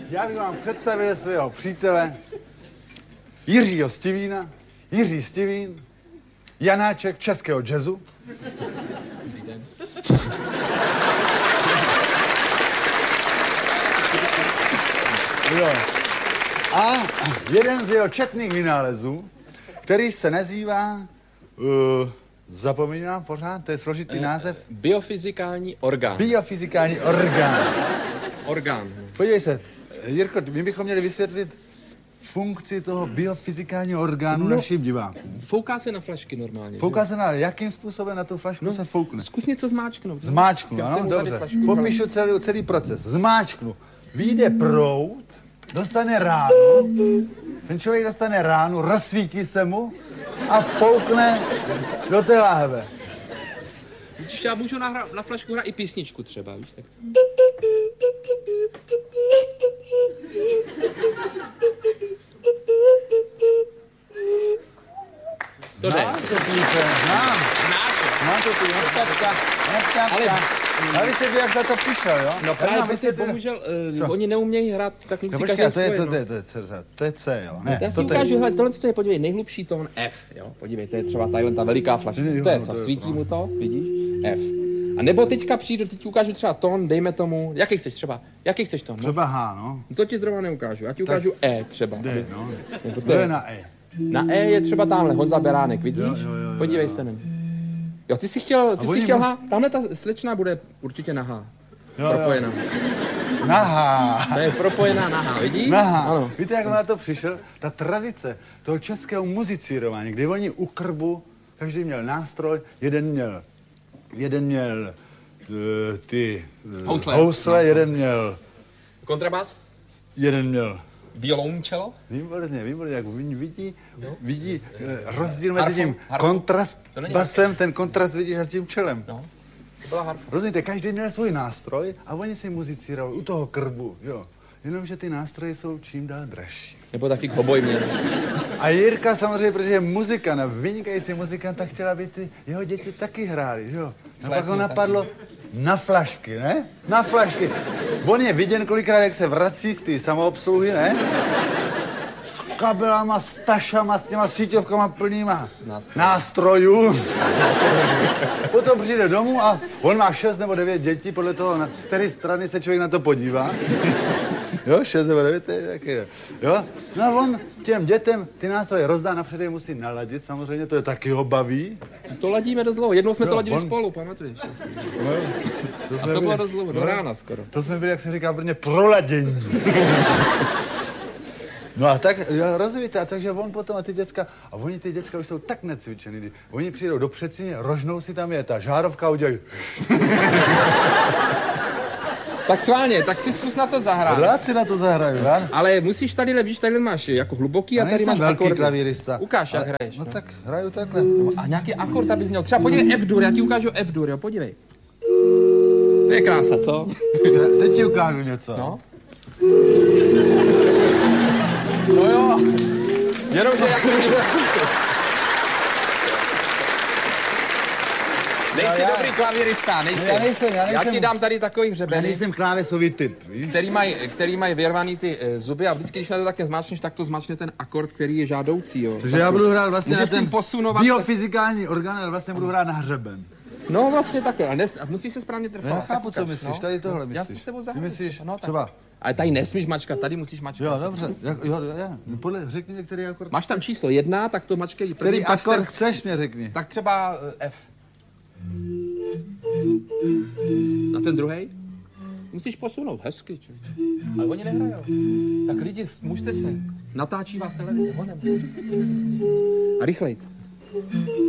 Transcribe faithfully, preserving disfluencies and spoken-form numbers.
Já bych vám představil svého přítele Jiřího Stivína, Jiří Stivín, Janáček českého jazzu. Dobrý den. Jo. A jeden z jeho četných vynálezů, který se nazývá, uh, zapomínám pořád, to je složitý eh, název. Biofyzikální orgán. Biofyzikální orgán. Orgán. Podívej se, Jirko, my bychom měli vysvětlit funkci toho biofyzikálního orgánu no, našim divákům. Fouká se na flašky normálně. Fouká že? se na, jakým způsobem na tu flašku no, se foukne? Zkus něco zmáčknout. Zmáčknu, ano, dobře. Popíšu celý, celý proces. Zmáčknu. Vyjde proud, dostane ránu, ten člověk dostane ránu, rozsvítí se mu a foukne do té láhve. Víš, já můžu na, na flašku hrát i písničku třeba, víš tak. To jde. Znám to píše, znám. Znáš, Znám to píše, neptačka, neptačka. Ale vy jste jak za to přišel, jo? No právě, protože bohužel, uh, oni neumějí hrát, tak musí no, každý to svoje, je, to, no. to, je, to, je, to, je, to je C, jo? Ne, já to si ukážu, hele, tohle je, podívej, nejhlubší tón F, jo? Podívej, to je třeba tadyhle ta veliká flaška. To je co, svítí mu to, vidíš? F. A nebo teďka přijdu, teď ti ukážu třeba tón, dejme tomu, jaký chceš třeba, jaký chceš tón? No? Třeba H, no. To ti zrovna neukážu, já ti ukážu tak E třeba. D, no. To je na E. Na E je třeba tamhle, Honza Beránek, vidíš? Jo, jo, jo, podívej jo. se na mě. Jo, ty jsi chtěl, ty jsi chtěl H, tamhle ta slečna bude určitě na H. Jo, propojená. Jo. Na H. To je propojená na H, vidíš? Na H. Ano. Víte, jak na to přišel? Ta tradice toho českého muzicírování, kdy oni u krbu, každý měl nástroj, jeden měl, jeden měl uh, ty uh, housle, housle no. jeden měl... Kontrabas? Jeden měl... Violoncello? Výborně, výborně, jak vidí, no. vidí uh, rozdíl mezi harfu, tím harfu. kontrast basem, ten kontrast vidíš s tím čelem. No. To byla harfa. Rozumíte, každý měl svůj nástroj a oni si muzicírovali u toho krbu, jo. Jenomže ty nástroje jsou čím dál dražší. Nebo taky koboj měl. A Jirka samozřejmě, protože je muzikant a vynikající muzikant, tak chtěla, aby ty jeho děti taky hráli, jo. A pak ho napadlo na flašky, ne? Na flašky. On je viděn kolikrát, jak se vrací z té samoobsluhy, ne? S kabelama, s tašama, s těma síťovkama plnýma Nástroj. nástrojů. Potom přijde domů a on má šest nebo devět dětí, podle toho, z které strany se člověk na to podívá. Jo, šest nebo devět, to je taky, jo. No a on těm dětem ty nástroje rozdá, napřed je musí naladit, samozřejmě, to je taky ho baví. To ladíme dost dlouho, jednou jsme jo, to ladili on... spolu, pamatuješ? No, to a to byli... bylo dost dlouho, do rána skoro. To jsme byli, jak se říká v Brně, proladění. No a tak, rozumíte, a takže on potom a ty děcka, a oni ty děcka už jsou tak necvičený, oni přijdou do Přecině, rožnou si tam je ta žárovka a udělají... Tak schválně, tak si zkus na to zahrát. Rád si na to zahraju, rád. Ale musíš tady, víš, tady máš jako hluboký a, a tady máš velký akordy. Klavírista. Ukáž, jak ale, hraješ. No, no tak hraju takhle. No, a nějaký akord, abys měl. Třeba podívej F-dur, já ti ukážu F-dur, jo, podívej. To je krása, co? Teď ti ukážu něco. No. No jo. Jenomže jak to Nejsi já, dobrý klavírista, nejsi. Já nejsem, já nejsem. Já ti dám tady takový hřebeny. Já nejsem klávesový typ, víš? Který mají který maj vyrvaný ty e, zuby a vždycky, když na to také zmáčneš, tak to zmáčne ten akord, který je žádoucí, jo. Takže já budu hrát vlastně na ten posunovat biofyzikální orgán, ale vlastně budu hrát na hřeben. No vlastně takhle, a, nes, a musíš se správně trefovat. Já chápu, co myslíš, no? tady tohle myslíš. Já si s tebou zahraju. Myslíš no, třeba... Ale tady nesmíš mačkat, tady musíš mačkat. Jo, dobře, jo, jo, já. Podle, řekni mi, který akord. Máš tam číslo jedna, tak to mačkej. Který akord chceš, mě řekni. Tak třeba uh, F. Na ten druhý? Musíš posunout, hezky, člověče. Ale oni nehrajou. Tak lidi, mužte se. Natáčí vás televize, honem. A rychlejc.